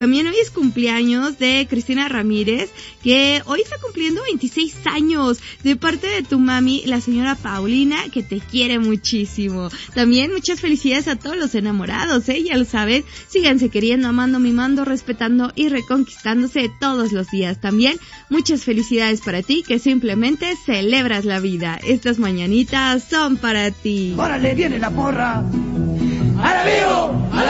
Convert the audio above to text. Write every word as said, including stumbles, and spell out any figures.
También hoy es cumpleaños de Cristina Ramírez, que hoy está cumpliendo veintiséis años, de parte de tu mami, la señora Paulina, que te quiere muchísimo. También muchas felicidades a todos los enamorados, ¿eh? Ya lo sabes, síganse queriendo, amando, mimando, respetando y reconquistándose todos los días. También muchas felicidades para ti, que simplemente celebras la vida. Estas mañanitas son para ti. ¡Órale, viene la porra! ¡A la vivo! ¡A la